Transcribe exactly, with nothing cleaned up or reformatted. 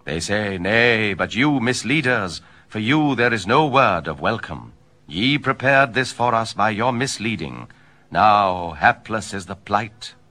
They say, Nay, but you misleaders, for you there is no word of welcome. Ye prepared this for us by your misleading. Now hapless is the plight